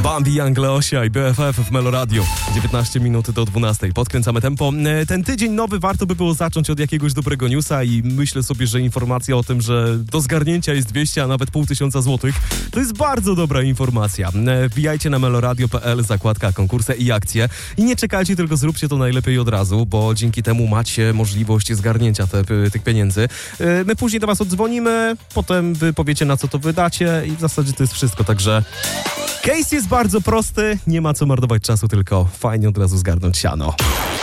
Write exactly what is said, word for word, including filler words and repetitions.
Bambi, Young Leosia i B F F w Meloradio. dziewiętnaście minut do dwunastej. Podkręcamy tempo. Ten tydzień nowy warto by było zacząć od jakiegoś dobrego newsa i myślę sobie, że informacja o tym, że do zgarnięcia jest dwieście, a nawet pół tysiąca złotych, to jest bardzo dobra informacja. Wbijajcie na meloradio kropka p l, zakładka konkursy i akcje i nie czekajcie, tylko zróbcie to najlepiej od razu, bo dzięki temu macie możliwość zgarnięcia te, tych pieniędzy. My później do was oddzwonimy, potem wy powiecie, na co to wydacie i w zasadzie to jest wszystko, także case jest bardzo prosty, nie ma co marnować czasu, tylko fajnie od razu zgarnąć siano.